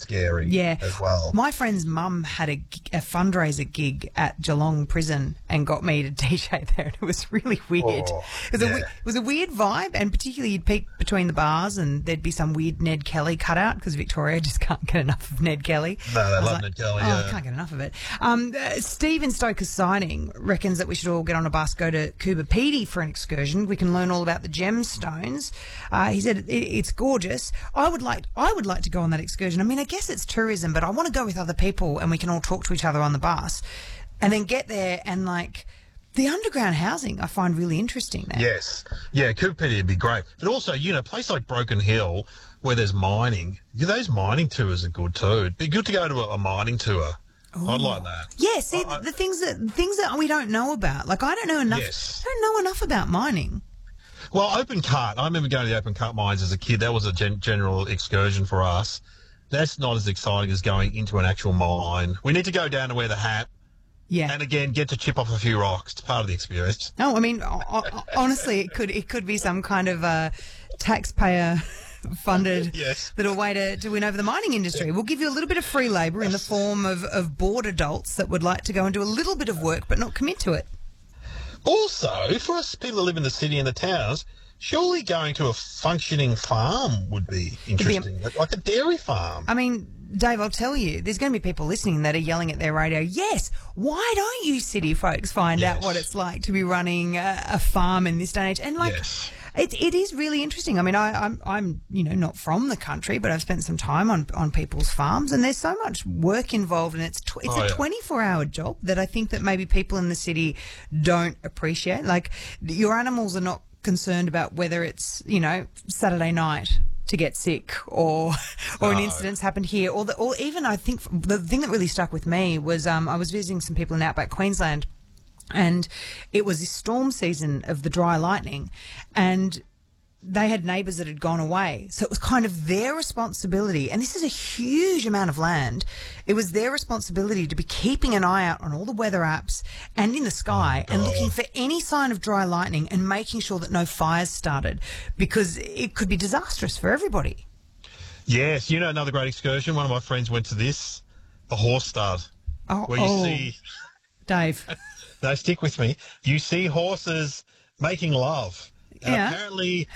scary as well. My friend's mum had a fundraiser gig at Geelong Prison and got me to DJ there, and it was really weird. It was a weird vibe, and particularly you'd peek between the bars and there'd be some weird Ned Kelly cutout because Victoria just can't get enough of Ned Kelly. No, they love Ned Kelly, I can't get enough of it. Stephen Stoker's Signing reckons that we should all get on a bus, go to Coober Pedy for an excursion. We can learn all about the gemstones. He said it's gorgeous. I would like to go on that excursion. I mean, I guess it's tourism, but I want to go with other people and we can all talk to each other on the bus and then get there and the underground housing I find really interesting there. Yes. Yeah, Coober Pedy would be great. But also, a place like Broken Hill where there's mining, those mining tours are good too. It'd be good to go to a mining tour. Ooh. I'd like that. Yeah, see, the things that we don't know about. Like, I don't know enough. Yes. I don't know enough about mining. Well, open cut. I remember going to the open cut mines as a kid. That was a general excursion for us. That's not as exciting as going into an actual mine. We need to go down to wear the hat. Yeah. And again, get to chip off a few rocks. It's part of the experience. No, I mean, honestly, it could be some kind of taxpayer funded little way to win over the mining industry. We'll give you a little bit of free labour in the form of bored adults that would like to go and do a little bit of work but not commit to it. Also, for us people who live in the city and the towns, surely going to a functioning farm would be interesting, like a dairy farm. I mean, Dave, I'll tell you, there's going to be people listening that are yelling at their radio, yes, why don't you city folks find out what it's like to be running a farm in this day and age? And it is really interesting. I mean, I'm not from the country, but I've spent some time on people's farms, and there's so much work involved, and it's a 24-hour job that I think that maybe people in the city don't appreciate. Like, your animals are not concerned about whether it's, Saturday night to get sick or an incident's happened here, or even I think the thing that really stuck with me was I was visiting some people in outback Queensland, and it was the storm season of the dry lightning, and they had neighbours that had gone away. So it was kind of their responsibility, and this is a huge amount of land. It was their responsibility to be keeping an eye out on all the weather apps and in the sky and looking for any sign of dry lightning and making sure that no fires started, because it could be disastrous for everybody. Yes, another great excursion. One of my friends went to this, the horse stud, where you see... Dave. No, stick with me. You see horses making love. Yeah. Apparently,